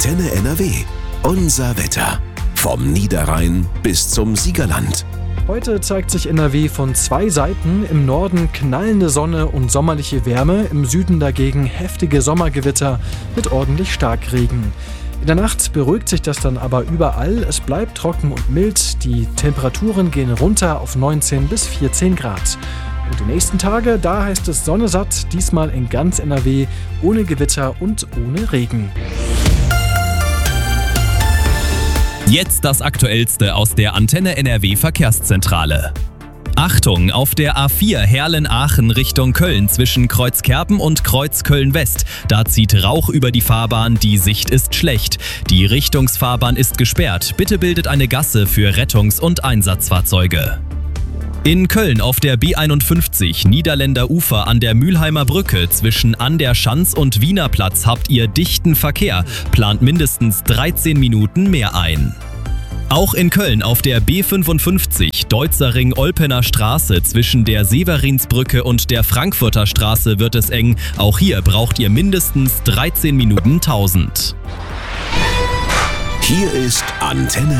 Antenne NRW. Unser Wetter. Vom Niederrhein bis zum Siegerland. Heute zeigt sich NRW von zwei Seiten. Im Norden knallende Sonne und sommerliche Wärme, im Süden dagegen heftige Sommergewitter mit ordentlich Starkregen. In der Nacht beruhigt sich das dann aber überall. Es bleibt trocken und mild. Die Temperaturen gehen runter auf 19 bis 14 Grad. Und die nächsten Tage, da heißt es Sonne satt, diesmal in ganz NRW, ohne Gewitter und ohne Regen. Jetzt das Aktuellste aus der Antenne NRW Verkehrszentrale. Achtung, auf der A4 Herlen-Aachen Richtung Köln zwischen Kreuzkerpen und Kreuz Köln-West. Da zieht Rauch über die Fahrbahn, die Sicht ist schlecht. Die Richtungsfahrbahn ist gesperrt. Bitte bildet eine Gasse für Rettungs- und Einsatzfahrzeuge. In Köln auf der B51 Niederländer Ufer an der Mülheimer Brücke zwischen An der Schanz und Wiener Platz habt ihr dichten Verkehr. Plant mindestens 13 Minuten mehr ein. Auch in Köln auf der B55 Deutzerring-Olpener Straße zwischen der Severinsbrücke und der Frankfurter Straße wird es eng. Auch hier braucht ihr mindestens 13 Minuten 1000. Hier ist Antenne